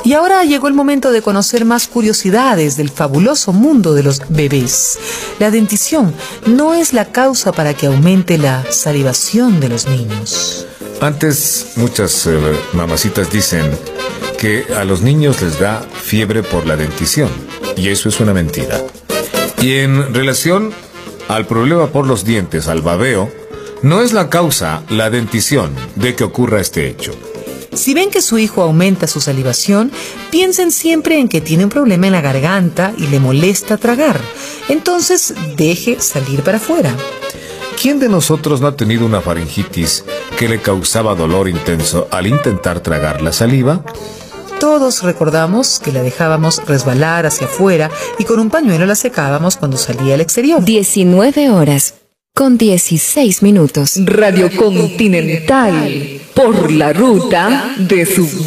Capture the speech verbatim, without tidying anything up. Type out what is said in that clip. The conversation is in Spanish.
Y ahora llegó el momento de conocer más curiosidades del fabuloso mundo de los bebés. La dentición no es la causa para que aumente la salivación de los niños. Antes, muchas eh, mamacitas dicen que a los niños les da fiebre por la dentición, y eso es una mentira. Y en relación al problema por los dientes, al babeo, no es la causa la dentición de que ocurra este hecho. Si ven que su hijo aumenta su salivación, piensen siempre en que tiene un problema en la garganta y le molesta tragar. Entonces, deje salir para afuera. ¿Quién de nosotros no ha tenido una faringitis que le causaba dolor intenso al intentar tragar la saliva? Todos recordamos que la dejábamos resbalar hacia afuera y con un pañuelo la secábamos cuando salía al exterior. diecinueve horas con dieciséis minutos. Radio Continental, por la ruta de su